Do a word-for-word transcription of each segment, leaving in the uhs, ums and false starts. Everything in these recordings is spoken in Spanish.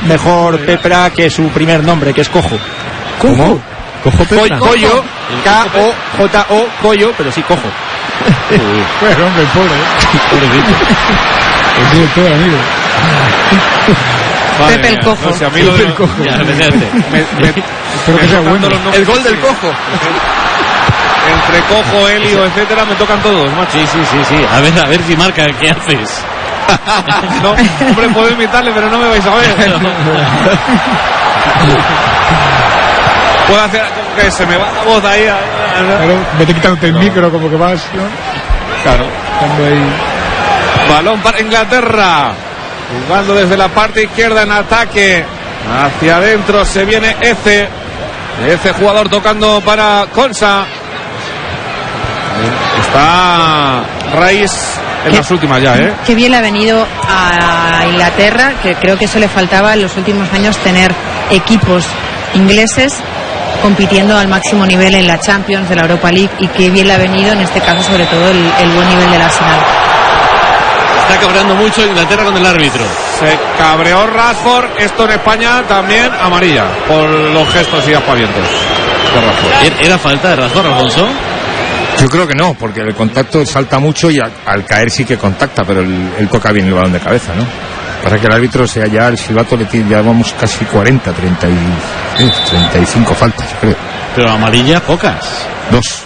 mejor Pepra que su primer nombre, que es Cojo. ¿Cómo? ¿Cojo Pepra? Coyo, K O J O, Coyo, pero sí Cojo. Bueno, hombre, pobre. Pobrecito. Es todo, amigo. Vale, Pepe el Cojo. No sé, a mí lo Pepe de... el Cojo. Ya, me, me, me, Espero que sea bueno. El gol del Cojo. Entre Cojo, Helio, etcétera, me tocan todos, macho. Sí, sí, sí, sí. A ver, a ver si marca, ¿qué haces? No, hombre, puedo imitarle, pero no me vais a ver. Puedo hacer como que se me va la voz ahí. Claro, vete quitándote el no. micro, como que vas, ¿no? Claro. Cuando hay... Balón para Inglaterra. Jugando desde la parte izquierda en ataque. Hacia adentro se viene Eze. Eze, jugador tocando para Konsa. Está Rice en ¿Qué? Las últimas ya, ¿eh? Qué bien le ha venido a Inglaterra, que creo que eso le faltaba en los últimos años, tener equipos ingleses compitiendo al máximo nivel en la Champions, de la Europa League, y qué bien le ha venido en este caso sobre todo el, el buen nivel del Arsenal. Está cabreando mucho Inglaterra con el árbitro. Se cabreó Rashford. Esto en España también amarilla por los gestos y aspavientos de Rashford. ¿Era falta de Rashford, Alfonso? Yo creo que no, porque el contacto salta mucho y al, al caer sí que contacta, pero él, él toca bien el balón de cabeza, ¿no? Para que el árbitro sea ya el silbato, le tiene, ya vamos casi cuarenta, treinta y, eh, treinta y cinco faltas, creo. Pero amarilla pocas. Dos.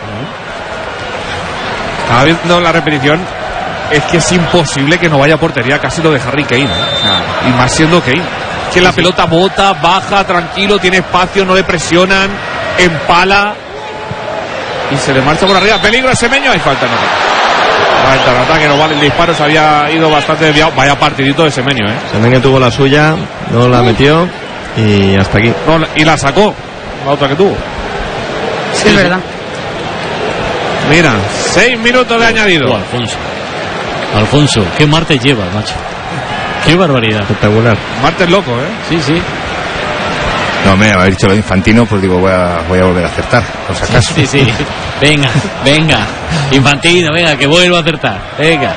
Estaba viendo la repetición. Es que es imposible que no vaya a portería, casi lo de Harry Kane, ¿eh? O sea, y más siendo Kane. Que la pelota bota, baja, tranquilo, tiene espacio, no le presionan, empala y se le marcha por arriba. Peligro a Semenyo, hay falta, no. Falta el ataque, no vale el disparo, se había ido bastante desviado. Vaya partidito de Semenyo, ¿eh? Semenyo tuvo la suya, no la metió y hasta aquí. No, y la sacó, la otra que tuvo. Sí, es verdad. Mira, seis minutos de añadido. Oh, Alfonso. Alfonso, qué martes lleva, macho. Qué barbaridad. Espectacular. Martes loco, ¿eh? Sí, sí. No, me habéis dicho lo de Infantino, pues digo, voy a, voy a volver a acertar, por si acaso. Sí, sí. Venga, venga. Infantino, venga, que vuelva a acertar. Venga.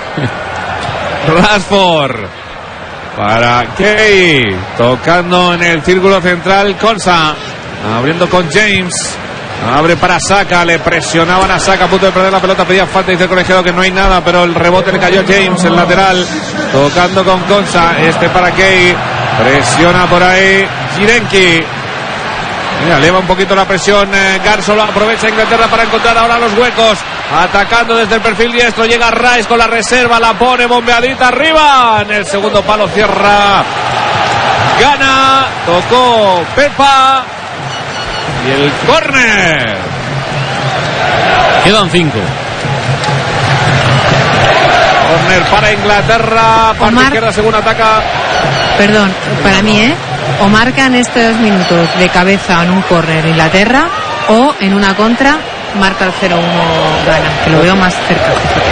Rashford. Para Kay. Tocando en el círculo central, Konsa. Abriendo con James. Abre para Saka, le presionaban a Saka a punto de perder la pelota, pedía falta, dice el colegiado que no hay nada, pero el rebote le cayó a James, el lateral, tocando con Konsa, este para Kay, presiona por ahí Zirenki. Mira, eleva un poquito la presión, eh, Garsolo aprovecha Inglaterra para encontrar ahora los huecos, atacando desde el perfil diestro, llega Rice con la reserva, la pone bombeadita arriba, en el segundo palo cierra, gana, tocó Pepa. Y el córner. Quedan cinco. Córner para Inglaterra. Parte Omar, izquierda según ataca. Perdón, para mí, ¿eh? O marcan estos minutos de cabeza en un córner Inglaterra, o en una contra marca el cero uno gana, que lo veo más cerca.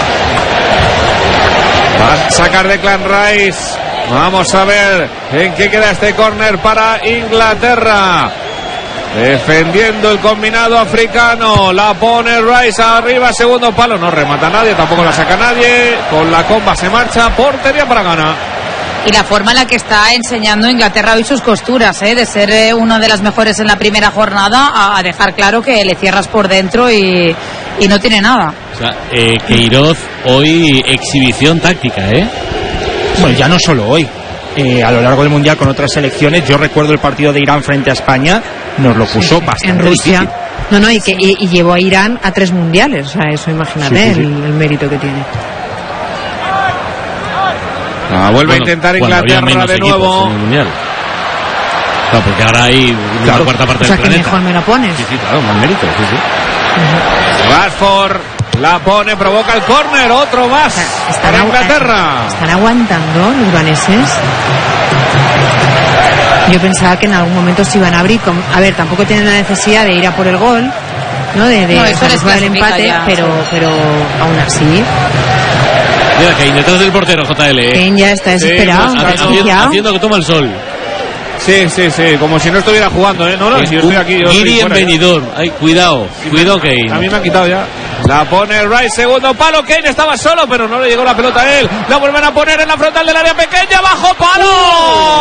Va a sacar de Declan Rice. Vamos a ver en qué queda este córner para Inglaterra. Defendiendo el combinado africano, la pone Rice arriba, segundo palo, no remata nadie, tampoco la saca nadie, con la comba se marcha, portería para Ghana. Y la forma en la que está enseñando Inglaterra hoy sus costuras, ¿eh? De ser eh, una de las mejores en la primera jornada a, a dejar claro que le cierras por dentro y, y no tiene nada. O sea, eh, Queiroz hoy exhibición táctica, ¿eh? Bueno, ya no solo hoy. Eh, a lo largo del Mundial con otras selecciones, yo recuerdo el partido de Irán frente a España, nos lo puso sí, bastante en Rusia. Difícil. No, no, y, que, y, y llevó a Irán a tres mundiales, o sea, eso imagínate sí, sí, sí. El, el mérito que tiene. Ah, vuelve bueno, a intentar Inglaterra de nuevo. En el mundial. Claro, porque ahora hay una claro. cuarta parte o sea, del que planeta. Mejor me lo pones. Sí, sí, claro, más mérito, sí, sí. Uh-huh. Rashford la pone, provoca el córner, otro más. O sea, están para Inglaterra. Están aguantando los daneses. Yo pensaba que en algún momento se iban a abrir. Con, a ver, tampoco tienen la necesidad de ir a por el gol, ¿no? De, de no, eso les el empate, ya, pero, sí. pero aún así. Mira, Kane detrás del portero, J L. ¿eh? Kane ya está desesperado. Sí, no, está haciendo, haciendo que toma el sol. Sí, sí, sí, como si no estuviera jugando, ¿eh? No, no, si yo estoy aquí. Giri en Benidorm. Ay, cuidado, sí, cuidado, Kane. A mí me han quitado ya. La pone Rice, segundo palo. Kane estaba solo, pero no le llegó la pelota a él. La vuelven a poner en la frontal del área pequeña, bajo palo.